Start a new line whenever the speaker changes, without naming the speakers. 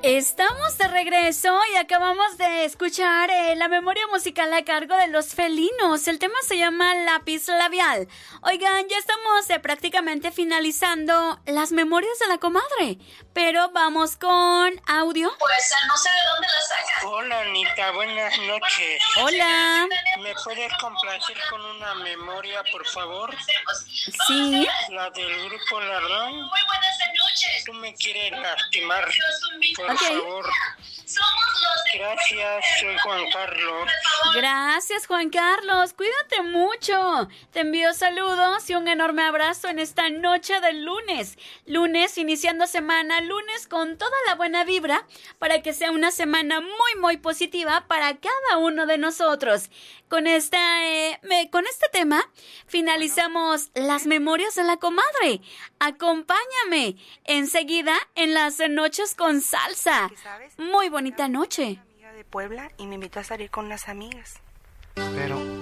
Estamos de regreso y acabamos de escuchar la memoria musical a cargo de Los Felinos. El tema se llama Lápiz Labial. Oigan, ya estamos prácticamente finalizando las memorias de la comadre, pero vamos con audio.
Pues no sé de dónde la sacas.
Hola Anita, buenas noches.
Hola.
¿Me puedes complacer con una memoria, por favor?
Sí.
La del grupo Ladrón.
Muy buenas noches.
Tú me quieres lastimar, por
Ok.
favor.
Somos los de...
Gracias, soy Juan Carlos.
Gracias, Juan Carlos. Cuídate mucho. Te envío saludos y un enorme abrazo en esta noche del lunes. Lunes iniciando semana, lunes con toda la buena vibra para que sea una semana muy, muy positiva para cada uno de nosotros. Con este tema finalizamos las memorias de la comadre. Acompáñame enseguida en las noches con salsa. Muy bonita noche.
Amiga de Puebla y me invitó a salir con unas amigas. Pero